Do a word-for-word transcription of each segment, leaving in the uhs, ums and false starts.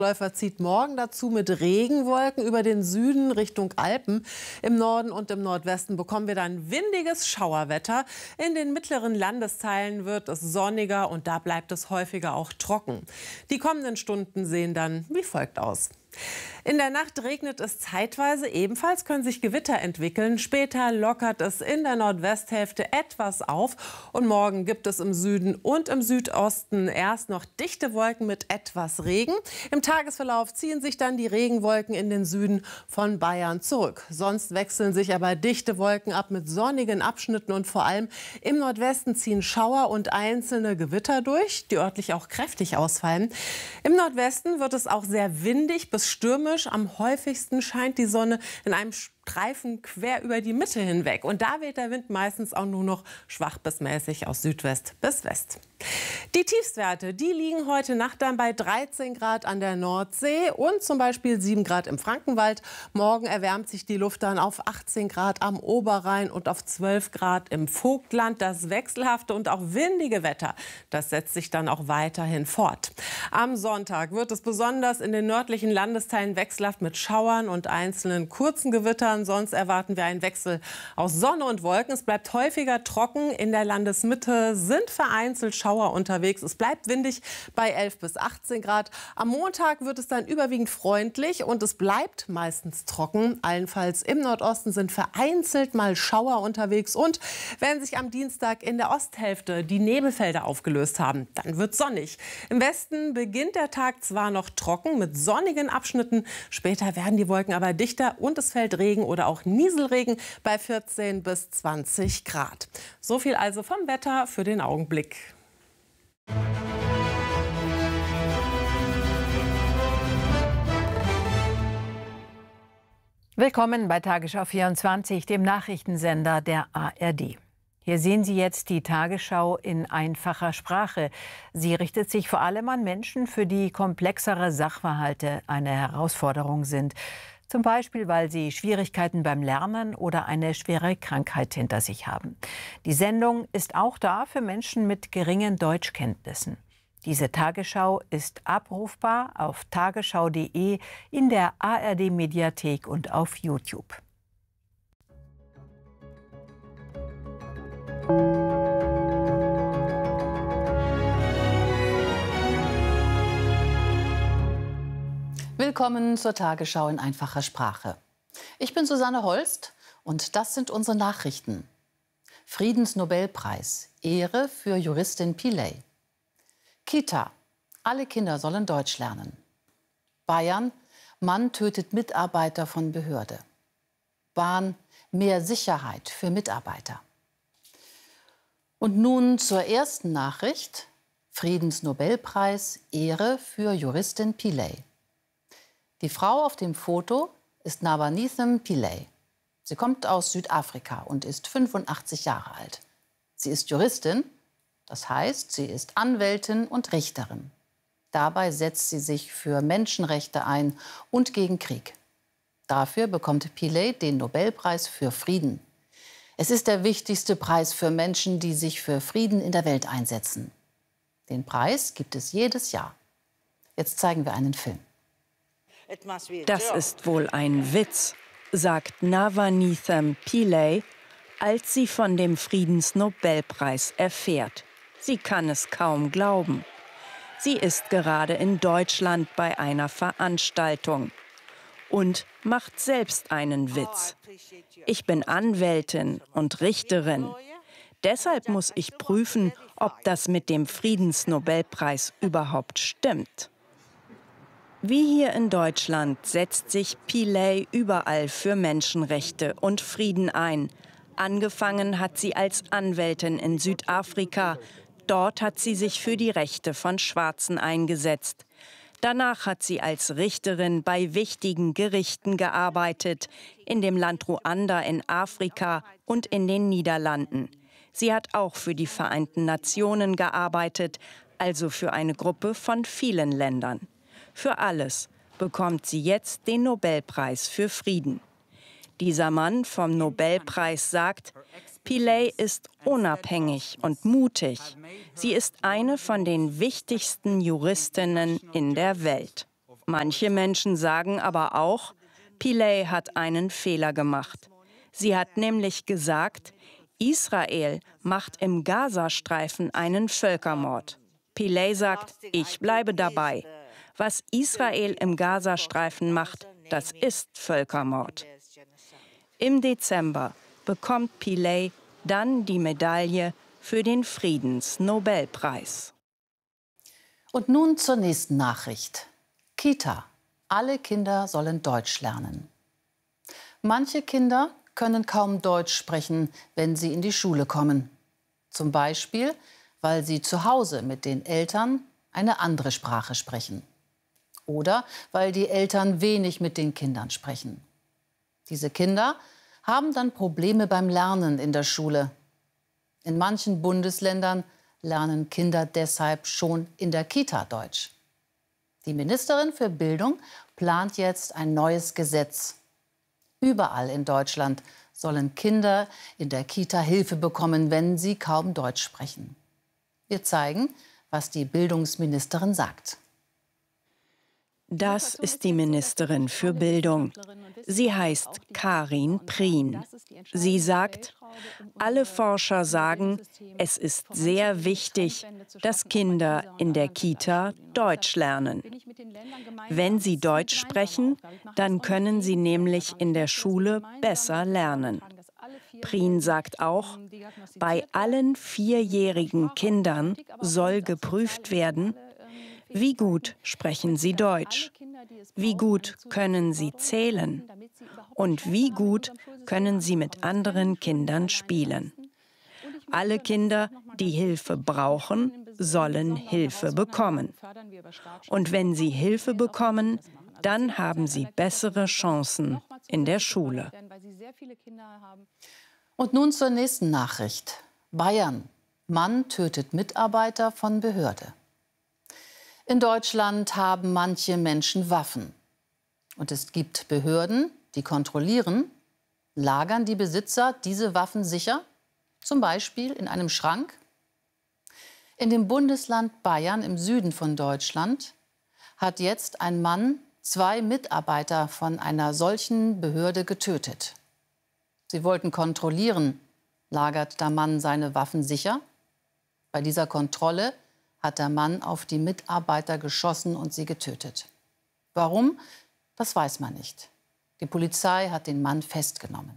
Läufer zieht morgen dazu mit Regenwolken über den Süden Richtung Alpen. Im Norden und im Nordwesten bekommen wir dann windiges Schauerwetter. In den mittleren Landesteilen wird es sonniger und da bleibt es häufiger auch trocken. Die kommenden Stunden sehen dann wie folgt aus. In der Nacht regnet es zeitweise, ebenfalls können sich Gewitter entwickeln. Später lockert es in der Nordwesthälfte etwas auf. Und morgen gibt es im Süden und im Südosten erst noch dichte Wolken mit etwas Regen. Im Tagesverlauf ziehen sich dann die Regenwolken in den Süden von Bayern zurück. Sonst wechseln sich aber dichte Wolken ab mit sonnigen Abschnitten. Und vor allem im Nordwesten ziehen Schauer und einzelne Gewitter durch, die örtlich auch kräftig ausfallen. Im Nordwesten wird es auch sehr windig bis stürmisch. Am häufigsten scheint die Sonne in einem Streifen quer über die Mitte hinweg. Und da weht der Wind meistens auch nur noch schwach bis mäßig aus Südwest bis West. Die Tiefstwerte, die liegen heute Nacht dann bei dreizehn Grad an der Nordsee und zum Beispiel sieben Grad im Frankenwald. Morgen erwärmt sich die Luft dann auf achtzehn Grad am Oberrhein und auf zwölf Grad im Vogtland. Das wechselhafte und auch windige Wetter, das setzt sich dann auch weiterhin fort. Am Sonntag wird es besonders in den nördlichen Landesteilen wechselhaft mit Schauern und einzelnen kurzen Gewittern. Sonst erwarten wir einen Wechsel aus Sonne und Wolken. Es bleibt häufiger trocken. In der Landesmitte sind vereinzelt Schauer unterwegs. Es bleibt windig bei elf bis achtzehn Grad. Am Montag wird es dann überwiegend freundlich und es bleibt meistens trocken. Allenfalls im Nordosten sind vereinzelt mal Schauer unterwegs. Und wenn sich am Dienstag in der Osthälfte die Nebelfelder aufgelöst haben, dann wird es sonnig. Im Westen beginnt der Tag zwar noch trocken mit sonnigen Abschnitten. Später werden die Wolken aber dichter und es fällt Regen oder auch Nieselregen bei vierzehn bis zwanzig Grad. So viel also vom Wetter für den Augenblick. Willkommen bei Tagesschau vierundzwanzig, dem Nachrichtensender der A R D. Hier sehen Sie jetzt die Tagesschau in einfacher Sprache. Sie richtet sich vor allem an Menschen, für die komplexere Sachverhalte eine Herausforderung sind. Zum Beispiel, weil sie Schwierigkeiten beim Lernen oder eine schwere Krankheit hinter sich haben. Die Sendung ist auch da für Menschen mit geringen Deutschkenntnissen. Diese Tagesschau ist abrufbar auf tagesschau punkt de, in der A R D-Mediathek und auf YouTube. Willkommen zur Tagesschau in einfacher Sprache. Ich bin Susanne Holst und das sind unsere Nachrichten. Friedensnobelpreis, Ehre für Juristin Pillay. Kita, alle Kinder sollen Deutsch lernen. Bayern, Mann tötet Mitarbeiter von Behörde. Bahn, mehr Sicherheit für Mitarbeiter. Und nun zur ersten Nachricht. Friedensnobelpreis, Ehre für Juristin Pillay. Die Frau auf dem Foto ist Navanithem Pillay. Sie kommt aus Südafrika und ist fünfundachtzig Jahre alt. Sie ist Juristin, das heißt, sie ist Anwältin und Richterin. Dabei setzt sie sich für Menschenrechte ein und gegen Krieg. Dafür bekommt Pillay den Nobelpreis für Frieden. Es ist der wichtigste Preis für Menschen, die sich für Frieden in der Welt einsetzen. Den Preis gibt es jedes Jahr. Jetzt zeigen wir einen Film. Das ist wohl ein Witz, sagt Navanithem Pillay, als sie von dem Friedensnobelpreis erfährt. Sie kann es kaum glauben. Sie ist gerade in Deutschland bei einer Veranstaltung und macht selbst einen Witz. Ich bin Anwältin und Richterin. Deshalb muss ich prüfen, ob das mit dem Friedensnobelpreis überhaupt stimmt. Wie hier in Deutschland setzt sich Pillay überall für Menschenrechte und Frieden ein. Angefangen hat sie als Anwältin in Südafrika. Dort hat sie sich für die Rechte von Schwarzen eingesetzt. Danach hat sie als Richterin bei wichtigen Gerichten gearbeitet, in dem Land Ruanda in Afrika und in den Niederlanden. Sie hat auch für die Vereinten Nationen gearbeitet, also für eine Gruppe von vielen Ländern. Für alles bekommt sie jetzt den Nobelpreis für Frieden. Dieser Mann vom Nobelpreis sagt, Pillay ist unabhängig und mutig. Sie ist eine von den wichtigsten Juristinnen in der Welt. Manche Menschen sagen aber auch, Pillay hat einen Fehler gemacht. Sie hat nämlich gesagt, Israel macht im Gazastreifen einen Völkermord. Pillay sagt, ich bleibe dabei. Was Israel im Gazastreifen macht, das ist Völkermord. Im Dezember bekommt Pillay dann die Medaille für den Friedensnobelpreis. Und nun zur nächsten Nachricht. Kita. Alle Kinder sollen Deutsch lernen. Manche Kinder können kaum Deutsch sprechen, wenn sie in die Schule kommen. Zum Beispiel, weil sie zu Hause mit den Eltern eine andere Sprache sprechen. Oder weil die Eltern wenig mit den Kindern sprechen. Diese Kinder haben dann Probleme beim Lernen in der Schule. In manchen Bundesländern lernen Kinder deshalb schon in der Kita Deutsch. Die Ministerin für Bildung plant jetzt ein neues Gesetz. Überall in Deutschland sollen Kinder in der Kita Hilfe bekommen, wenn sie kaum Deutsch sprechen. Wir zeigen, was die Bildungsministerin sagt. Das ist die Ministerin für Bildung. Sie heißt Karin Prien. Sie sagt, alle Forscher sagen, es ist sehr wichtig, dass Kinder in der Kita Deutsch lernen. Wenn sie Deutsch sprechen, dann können sie nämlich in der Schule besser lernen. Prien sagt auch, bei allen vierjährigen Kindern soll geprüft werden, wie gut sprechen sie Deutsch? Wie gut können sie zählen? Und wie gut können sie mit anderen Kindern spielen? Alle Kinder, die Hilfe brauchen, sollen Hilfe bekommen. Und wenn sie Hilfe bekommen, dann haben sie bessere Chancen in der Schule. Und nun zur nächsten Nachricht. Bayern. Mann tötet Mitarbeiter von Behörde. In Deutschland haben manche Menschen Waffen. Und es gibt Behörden, die kontrollieren, lagern die Besitzer diese Waffen sicher, zum Beispiel in einem Schrank. In dem Bundesland Bayern im Süden von Deutschland hat jetzt ein Mann zwei Mitarbeiter von einer solchen Behörde getötet. Sie wollten kontrollieren, lagert der Mann seine Waffen sicher? Bei dieser Kontrolle hat der Mann auf die Mitarbeiter geschossen und sie getötet. Warum? Das weiß man nicht. Die Polizei hat den Mann festgenommen.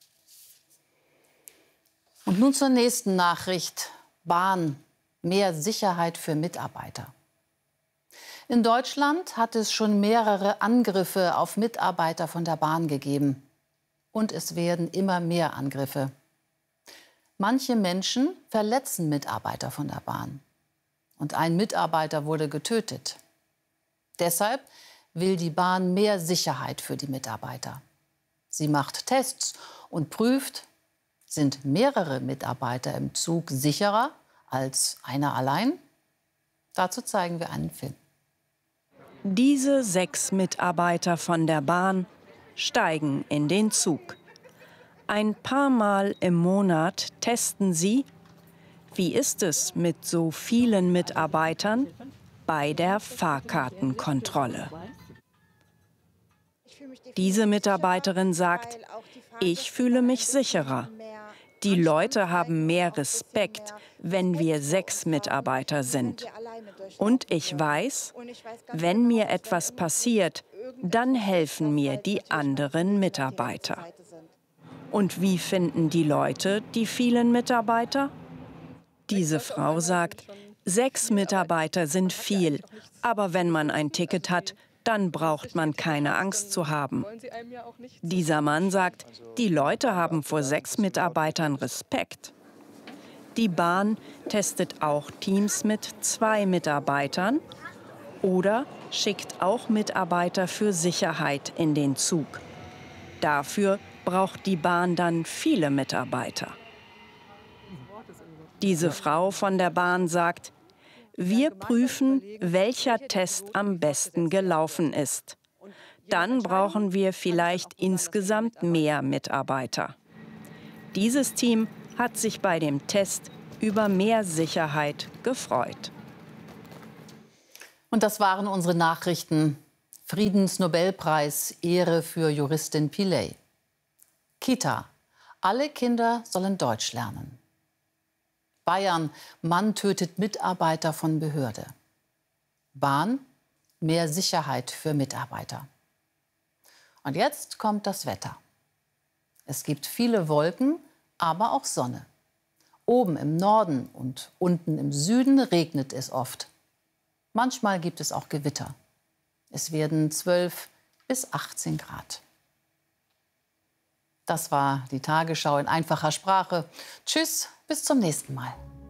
Und nun zur nächsten Nachricht. Bahn. Mehr Sicherheit für Mitarbeiter. In Deutschland hat es schon mehrere Angriffe auf Mitarbeiter von der Bahn gegeben. Und es werden immer mehr Angriffe. Manche Menschen verletzen Mitarbeiter von der Bahn. Und ein Mitarbeiter wurde getötet. Deshalb will die Bahn mehr Sicherheit für die Mitarbeiter. Sie macht Tests und prüft, sind mehrere Mitarbeiter im Zug sicherer als einer allein? Dazu zeigen wir einen Film. Diese sechs Mitarbeiter von der Bahn steigen in den Zug. Ein paar Mal im Monat testen sie, wie ist es mit so vielen Mitarbeitern bei der Fahrkartenkontrolle. Diese Mitarbeiterin sagt, ich fühle mich sicherer. Die Leute haben mehr Respekt, wenn wir sechs Mitarbeiter sind. Und ich weiß, wenn mir etwas passiert, dann helfen mir die anderen Mitarbeiter. Und wie finden die Leute die vielen Mitarbeiter? Diese Frau sagt, sechs Mitarbeiter sind viel, aber wenn man ein Ticket hat, dann braucht man keine Angst zu haben. Dieser Mann sagt, die Leute haben vor sechs Mitarbeitern Respekt. Die Bahn testet auch Teams mit zwei Mitarbeitern oder schickt auch Mitarbeiter für Sicherheit in den Zug. Dafür braucht die Bahn dann viele Mitarbeiter. Diese Frau von der Bahn sagt, wir prüfen, welcher Test am besten gelaufen ist. Dann brauchen wir vielleicht insgesamt mehr Mitarbeiter. Dieses Team hat sich bei dem Test über mehr Sicherheit gefreut. Und das waren unsere Nachrichten. Friedensnobelpreis Ehre für Juristin Pillay. Kita. Alle Kinder sollen Deutsch lernen. Bayern. Mann tötet Mitarbeiter von Behörde. Bahn. Mehr Sicherheit für Mitarbeiter. Und jetzt kommt das Wetter. Es gibt viele Wolken, aber auch Sonne. Oben im Norden und unten im Süden regnet es oft. Manchmal gibt es auch Gewitter. Es werden zwölf bis achtzehn Grad. Das war die Tagesschau in einfacher Sprache. Tschüss, bis zum nächsten Mal.